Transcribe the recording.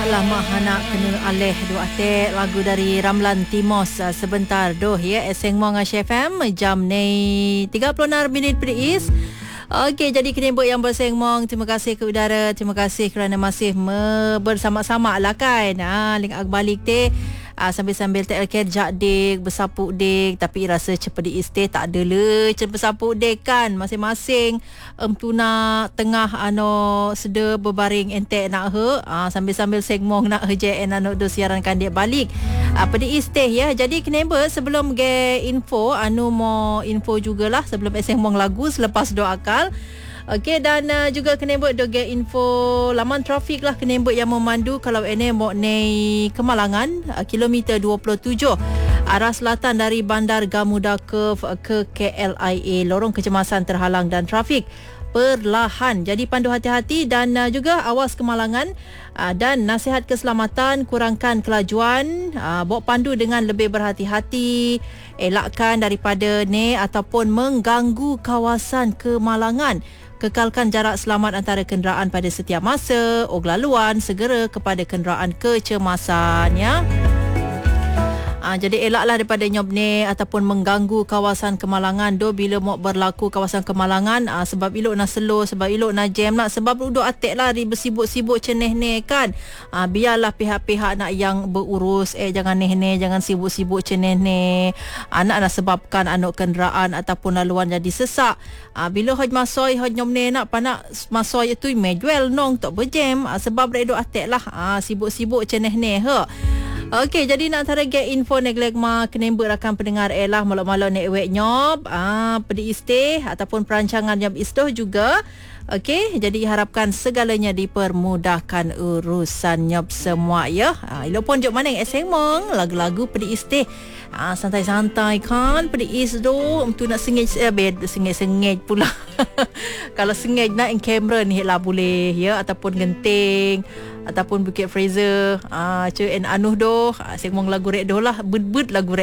lama hana kena aleh do ate lagu dari Ramlan Timos sebentar doh ya Eseng Mong FM jam ni 36 minit peris. Okey, jadi kena buat yang bersengmong. Terima kasih ke udara. Terima kasih kerana masih bersama-sama lah kan. Link balik teh. Sambil-sambil tak kerja dek, bersapuk dek, tapi rasa cepat diistih tak ada le. Cepat bersapuk dek kan. Masing-masing tuna tengah seda berbaring entek nak he. Sambil-sambil sengmong nak je do siarankan dia balik. Apa diistih ya. Jadi kenapa sebelum ge info mau info jugalah sebelum sengmong lagu selepas doakal. Okey, dan juga kena buat doge info laman trafik lah kena buat yang memandu kalau ini mau naik Kemalangan kilometer 27 arah selatan dari Bandar Gamuda ke KLIA, lorong kecemasan terhalang dan trafik perlahan. Jadi pandu hati-hati dan juga awas kemalangan dan nasihat keselamatan, kurangkan kelajuan, bawa pandu dengan lebih berhati-hati, elakkan daripada ataupun mengganggu kawasan kemalangan. Kekalkan jarak selamat antara kenderaan pada setiap masa. Laluan segera kepada kenderaan kecemasan ya. Jadi elaklah daripada nyobne ataupun mengganggu kawasan kemalangan do bila mau berlaku kawasan kemalangan sebab ilok nak slow, sebab ilok nak jam nak, sebab duduk atik lah bersibuk-sibuk ceneh ne kan. Biarlah pihak-pihak nak yang berurus jangan neh jangan sibuk-sibuk ceneh ne. Anak nak sebabkan anak kenderaan ataupun laluan jadi sesak. Bila hoj masoi hoj nyobne nak panak masoi itu mejual nong tak berjam sebab duduk atik lah sibuk-sibuk ceneh ne he. Okey, jadi nak target info neglek kenembut rakan pendengar lah malam-malam nek wek nyob pedi istih ataupun perancangan nyob istoh juga. Okey, jadi harapkan segalanya dipermudahkan urusan nyob semua ya. Ilo pun jok mana yang esengmong lagu-lagu pedi istih. Santai-santai kan pedi is do tu nak sengit pula. Kalau sengit nak in kamera ni lah boleh ya, ataupun genting ataupun Bukit Fraser en anuh doh sengmong lagu rek doh lah bud lagu rek